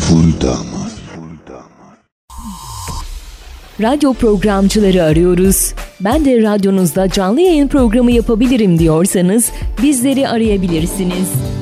Full Damar. Radyo programcıları arıyoruz. Ben de radyonuzda canlı yayın programı yapabilirim diyorsanız bizleri arayabilirsiniz.